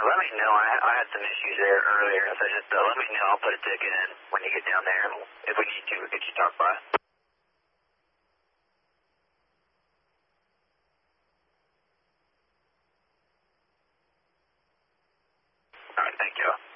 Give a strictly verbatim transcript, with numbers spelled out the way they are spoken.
let me know. I, I had some issues there earlier, so just uh, let me know. I'll put a ticket in when you get down there, and if we need to, we'll get you talked by. All right, thank you.